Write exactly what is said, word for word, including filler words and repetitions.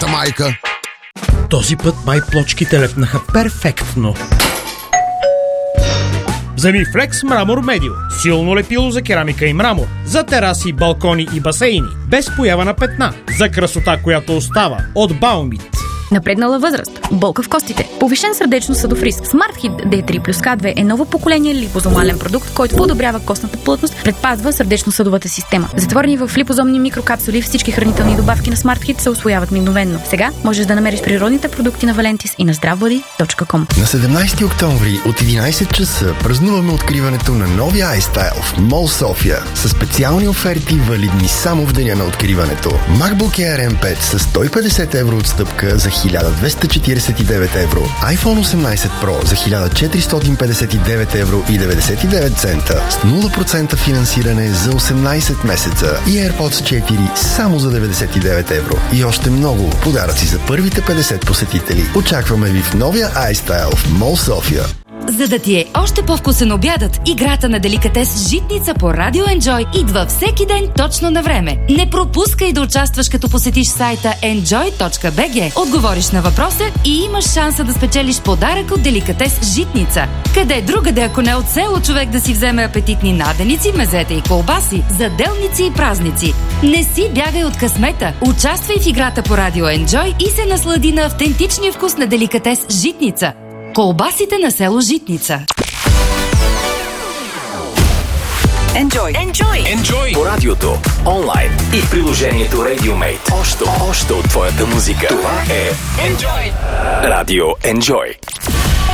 твоята майка. Този път май плочките лепнаха перфектно. Вземи Флекс Мрамор Медио. Силно лепило за керамика и мрамор. За тераси, балкони и басейни. Без поява на петна. За красота, която остава. От Баумит. Напреднала възраст, болка в костите, повишен сърдечно-съдов риск. SmartHit ди три плюс К две е ново поколение липозомален продукт, който подобрява костната плътност, предпазва сърдечно-съдовата система. Затворени в липозомни микрокапсули, всички хранителни добавки на SmartHit се усвояват мигновенно. Сега можеш да намериш природните продукти на Валентис и на здравбоди точка ком. На седемнайсети октомври от единайсет часа празнуваме откриването на новия iStyle в Мол София с специални оферти, валидни само в деня на откриването. MacBook Air М пет с сто и петдесет евро отстъпка за хиляда двеста четирийсет и девет евро, iPhone осемнайсет Pro за хиляда четиристотин петдесет и девет евро и деветдесет и девет цента с нула процента финансиране за осемнайсет месеца и AirPods четири само за деветдесет и девет евро. И още много подаръци за първите петдесет посетители. Очакваме ви в новия iStyle в Мол София. За да ти е още по-вкусен обядът, играта на деликатес Житница по Радио Enjoy идва всеки ден точно на време. Не пропускай да участваш, като посетиш сайта енджой точка би джи, отговориш на въпроса и имаш шанса да спечелиш подарък от деликатес Житница. Къде другаде, ако не от село, човек да си вземе апетитни наденици, мезета и колбаси, заделници и празници. Не си бягай от късмета. Участвай в играта по Радио Enjoy и се наслади на автентичния вкус на деликатес Житница. Колбасите на село Житница. Enjoy. Enjoy. Enjoy. По радиото, онлайн и в приложението RadioMate. Още, още от твоята музика. Това е Enjoy. Радио Enjoy.